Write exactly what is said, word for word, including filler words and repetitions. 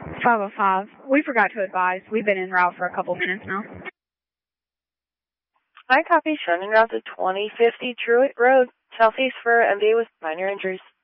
five oh five. We forgot to advise. We've been en route for a couple minutes now. I copy. Sending route to twenty fifty Truett Road, southeast for M D A with minor injuries.